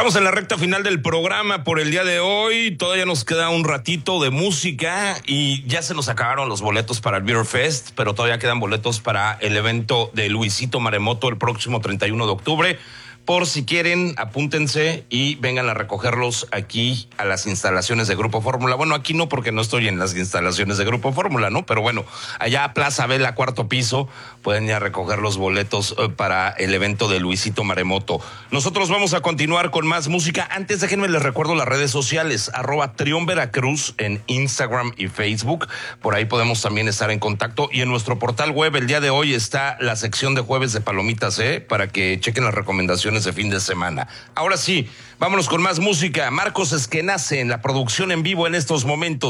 Estamos en la recta final del programa por el día de hoy. Todavía nos queda un ratito de música y ya se nos acabaron los boletos para el Beer Fest, pero todavía quedan boletos para el evento de Luisito Maremoto el próximo 31 de octubre. Por si quieren, apúntense y vengan a recogerlos aquí a las instalaciones de Grupo Fórmula. Bueno, aquí no, porque no estoy en las instalaciones de Grupo Fórmula, ¿no? Pero bueno, allá a Plaza Vela, cuarto piso, pueden ya recoger los boletos para el evento de Luisito Maremoto. Nosotros vamos a continuar con más música. Antes, déjenme les recuerdo las redes sociales, @TriunVeracruz en Instagram y Facebook. Por ahí podemos también estar en contacto. Y en nuestro portal web, el día de hoy está la sección de jueves de palomitas, para que chequen las recomendaciones de fin de semana. Ahora sí, vámonos con más música. Marcos Esquenace en la producción en vivo en estos momentos.